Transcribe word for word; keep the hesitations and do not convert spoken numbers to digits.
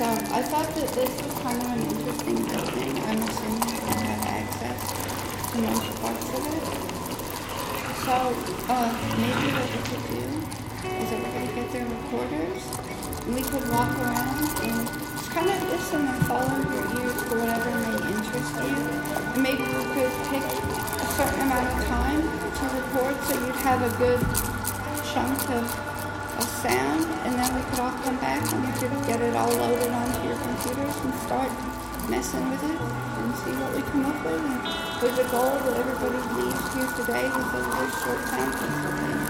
So I thought that this was kind of an interesting building. I'm assuming I have access to most parts of it. So uh, maybe what we could do is everybody get their recorders and we could walk around and just kind of listen and follow your ears for whatever may interest you. And maybe we could pick a certain amount of time to record so you'd have a good chunk of, of sound, and then we could all come back and we could get it all loaded onto your computers and start messing with it and see what we come up with. And with the goal that everybody leaves here today with a really short time or something.